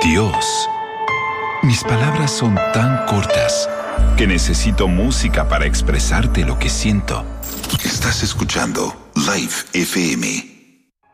Dios. Mis palabras son tan cortas que necesito música para expresarte lo que siento. Estás escuchando Live FM.